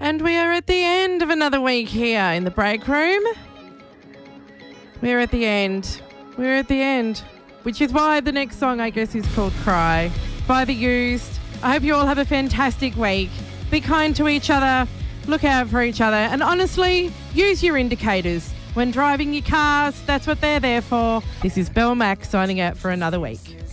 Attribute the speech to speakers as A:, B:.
A: And we are at the end of another week here in the break room. We're at the end. We're at the end. Which is why the next song, I guess, is called Cry by The Used. I hope you all have a fantastic week. Be kind to each other. Look out for each other. And honestly, use your indicators when driving your cars. That's what they're there for. This is Belle Mac signing out for another week.